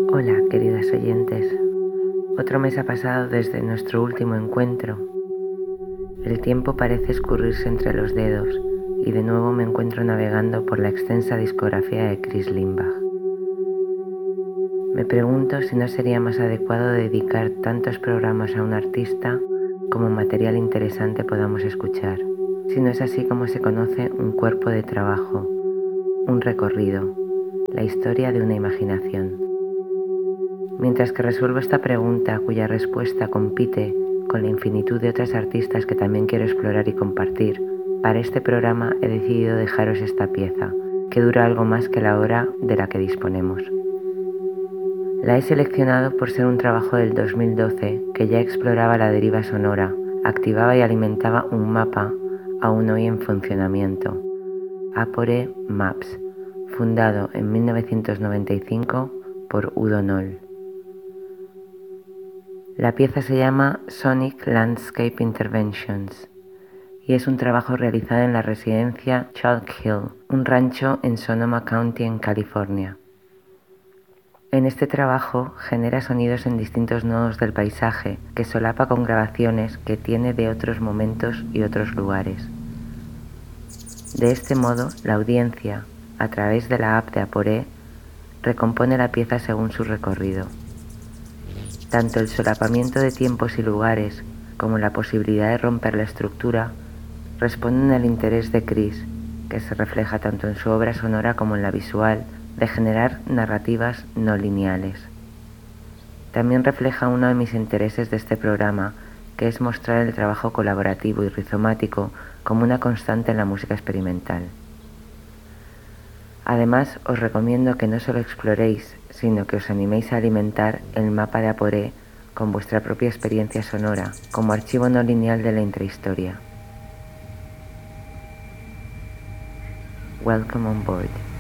Hola, queridas oyentes. Otro mes ha pasado desde nuestro último encuentro. El tiempo parece escurrirse entre los dedos y de nuevo me encuentro navegando por la extensa discografía de Chris Limbach. Me pregunto si no sería más adecuado dedicar tantos programas a un artista como material interesante podamos escuchar, si no es así como se conoce un cuerpo de trabajo, un recorrido, la historia de una imaginación. Mientras que resuelvo esta pregunta cuya respuesta compite con la infinitud de otras artistas que también quiero explorar y compartir, para este programa he decidido dejaros esta pieza, que dura algo más que la hora de la que disponemos. La he seleccionado por ser un trabajo del 2012 que ya exploraba la deriva sonora, activaba y alimentaba un mapa aún hoy en funcionamiento, Apore Maps, fundado en 1995 por Udo Noll. La pieza se llama Sonic Landscape Interventions y es un trabajo realizado en la residencia Chalk Hill, un rancho en Sonoma County en California. En este trabajo genera sonidos en distintos nodos del paisaje que solapa con grabaciones que tiene de otros momentos y otros lugares. De este modo, la audiencia, a través de la app de Apore, recompone la pieza según su recorrido. Tanto el solapamiento de tiempos y lugares como la posibilidad de romper la estructura responden al interés de Chris, que se refleja tanto en su obra sonora como en la visual, de generar narrativas no lineales. También refleja uno de mis intereses de este programa, que es mostrar el trabajo colaborativo y rizomático como una constante en la música experimental. Además, os recomiendo que no solo exploréis, sino que os animéis a alimentar el mapa de Apore con vuestra propia experiencia sonora, como archivo no lineal de la intrahistoria. Welcome on board.